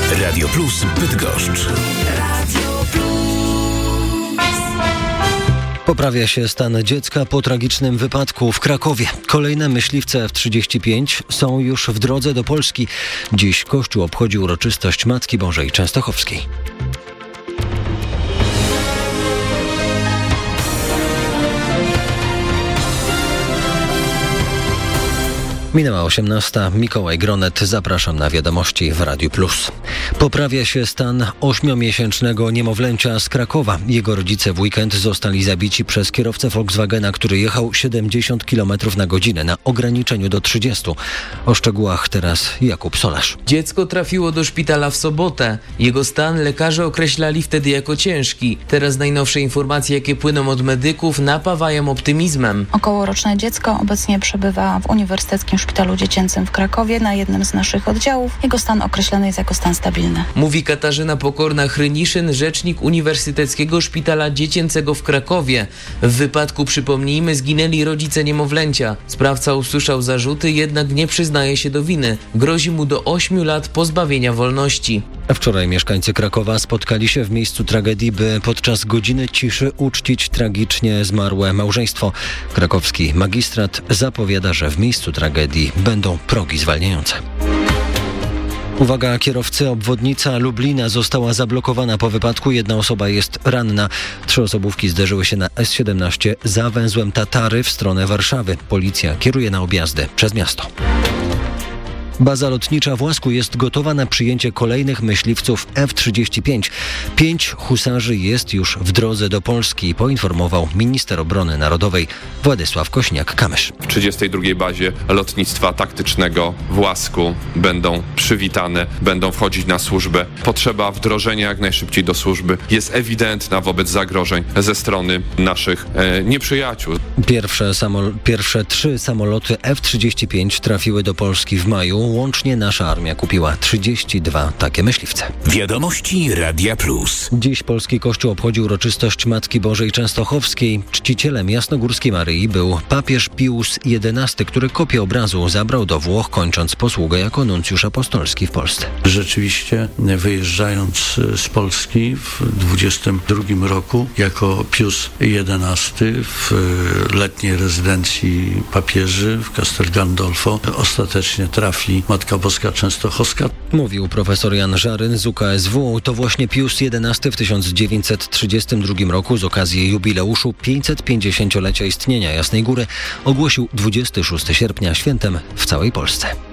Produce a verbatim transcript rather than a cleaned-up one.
Radio Plus Bydgoszcz. Poprawia się stan dziecka po tragicznym wypadku w Krakowie. Kolejne myśliwce F trzydzieści pięć są już w drodze do Polski. Dziś Kościół obchodzi uroczystość Matki Bożej Częstochowskiej. Minęła osiemnasta. Mikołaj Gronet. Zapraszam na wiadomości w Radiu Plus. Poprawia się stan ośmiomiesięcznego niemowlęcia z Krakowa. Jego rodzice w weekend zostali zabici przez kierowcę Volkswagena, który jechał siedemdziesiąt kilometrów na godzinę na ograniczeniu do trzydziestu. O szczegółach teraz Jakub Solarz. Dziecko trafiło do szpitala w sobotę. Jego stan lekarze określali wtedy jako ciężki. Teraz najnowsze informacje, jakie płyną od medyków, napawają optymizmem. Okołoroczne dziecko obecnie przebywa w Uniwersyteckim Szpitalu Dziecięcym w Krakowie na jednym z naszych oddziałów. Jego stan określony jest jako stan stabilny. Mówi Katarzyna Pokorna-Hryniszyn, rzecznik Uniwersyteckiego Szpitala Dziecięcego w Krakowie. W wypadku, przypomnijmy, zginęli rodzice niemowlęcia. Sprawca usłyszał zarzuty, jednak nie przyznaje się do winy. Grozi mu do ośmiu lat pozbawienia wolności. Wczoraj mieszkańcy Krakowa spotkali się w miejscu tragedii, by podczas godziny ciszy uczcić tragicznie zmarłe małżeństwo. Krakowski magistrat zapowiada, że w miejscu tragedii będą progi zwalniające. Uwaga, kierowcy, obwodnica Lublina została zablokowana po wypadku. Jedna osoba jest ranna. Trzy osobówki zderzyły się na S siedemnaście za węzłem Tatary w stronę Warszawy. Policja kieruje na objazdy przez miasto. Baza lotnicza w Łasku jest gotowa na przyjęcie kolejnych myśliwców F trzydzieści pięć. Pięć husarzy jest już w drodze do Polski, poinformował minister obrony narodowej Władysław Kośniak-Kamysz. W trzydziestej drugiej bazie lotnictwa taktycznego w Łasku będą przywitane, będą wchodzić na służbę. Potrzeba wdrożenia jak najszybciej do służby jest ewidentna wobec zagrożeń ze strony naszych e, nieprzyjaciół. Pierwsze, samol- pierwsze trzy samoloty F trzydzieści pięć trafiły do Polski w maju. Łącznie nasza armia kupiła trzydzieści dwa takie myśliwce. Wiadomości Radia Plus. Dziś polski Kościół obchodził uroczystość Matki Bożej Częstochowskiej. Czcicielem Jasnogórskiej Maryi był papież Pius jedenasty, który kopię obrazu zabrał do Włoch, kończąc posługę jako nuncjusz apostolski w Polsce. Rzeczywiście, wyjeżdżając z Polski w dwudziestym drugim roku jako Pius jedenasty w letniej rezydencji papieży w Castel Gandolfo ostatecznie trafi Matka Boska Częstochowska. Mówił profesor Jan Żaryn z U K S W. To właśnie Pius jedenasty w tysiąc dziewięćset trzydziestym drugim roku z okazji jubileuszu pięćsetpięćdziesięciolecia istnienia Jasnej Góry ogłosił dwudziestego szóstego sierpnia świętem w całej Polsce.